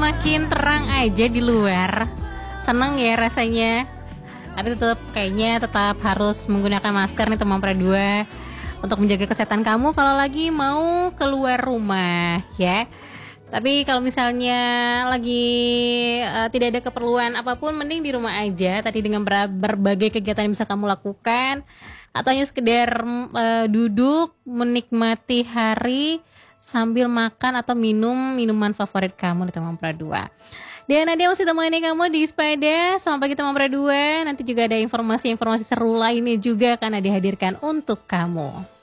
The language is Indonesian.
semakin terang aja di luar. Seneng ya rasanya. Tapi tetap harus menggunakan masker nih teman Pradua, untuk menjaga kesehatan kamu kalau lagi mau keluar rumah ya. Tapi kalau misalnya lagi tidak ada keperluan apapun, mending di rumah aja. Tadi dengan berbagai kegiatan yang bisa kamu lakukan, atau hanya sekedar duduk menikmati hari sambil makan atau minum minuman favorit kamu di teman Pradua. Dan Nadia masih temani kamu di Sepeda. Selamat pagi teman Pradua. Nanti juga ada informasi-informasi seru lainnya juga akan Nadia hadirkan untuk kamu.